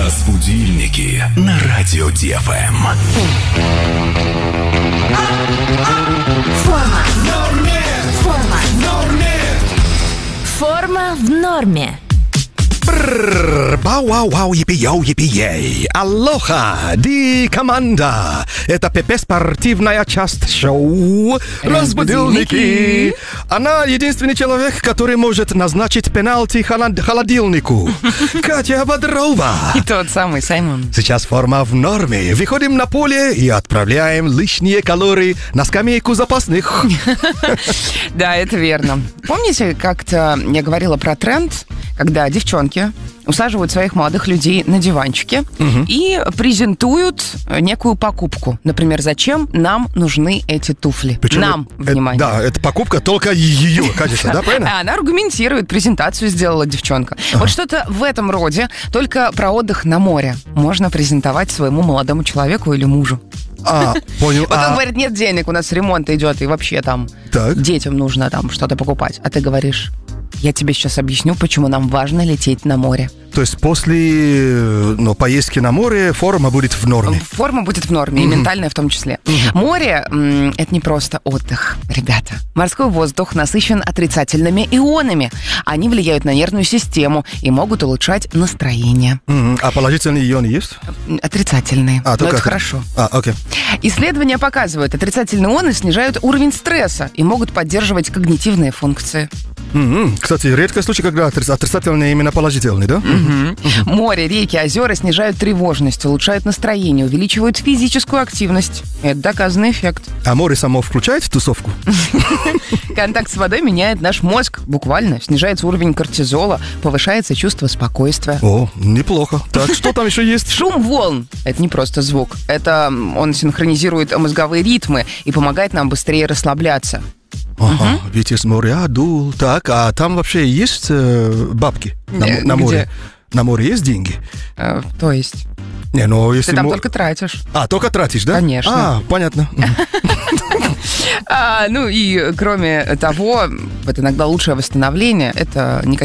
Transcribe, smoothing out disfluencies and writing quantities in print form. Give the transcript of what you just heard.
Разбудильники на радио ДФМ. Форма в норме. Форма в норме. Форма в норме. Бау-вау-вау, епи-йоу, епи-ей. Алоха, ди команда. Это ПП спортивная часть шоу «Разбудильники». Она единственный человек, который может назначить пенальти холодильнику. Катя Бодрова. И тот самый Саймон. Сейчас форма в норме. Выходим на поле и отправляем лишние калории на скамейку запасных. Да, это верно. Помните, как-то я говорила про тренд, когда девчонки усаживают своих молодых людей на диванчике и презентуют некую покупку. Например, зачем нам нужны эти туфли? Причем нам, внимание. Да, это покупка только ее, конечно, да, правильно? Она аргументирует, презентацию сделала девчонка. Вот что-то в этом роде, только про отдых на море можно презентовать своему молодому человеку или мужу. Понял. Вот он говорит, нет денег, у нас ремонт идет, и вообще там детям нужно там что-то покупать. А ты говоришь, я тебе сейчас объясню, почему нам важно лететь на море. То есть после поездки на море форма будет в норме? Форма будет в норме, и ментальная в том числе. Море — это не просто отдых, ребята. Морской воздух насыщен отрицательными ионами. Они влияют на нервную систему и могут улучшать настроение. А положительные ионы есть? Отрицательные. Но это хорошо. Окей. Исследования показывают, отрицательные ионы снижают уровень стресса и могут поддерживать когнитивные функции. Кстати, редкий случай, когда отрицательные именно положительные, да? Море, реки, озера снижают тревожность, улучшают настроение, увеличивают физическую активность. Это доказанный эффект. А море само включает тусовку? Контакт с водой меняет наш мозг, буквально. Снижается уровень кортизола, повышается чувство спокойствия. О, неплохо. Так, что там еще есть? Шум волн – это не просто звук. Это он синхронизирует мозговые ритмы и помогает нам быстрее расслабляться. Ага, ветер с моря дул. Так, а там вообще есть бабки на море? На море есть деньги? То есть? Не, ну если ты там только тратишь. Только тратишь, да? Конечно. Понятно. Ну и кроме того, вот иногда лучшее восстановление – это никакие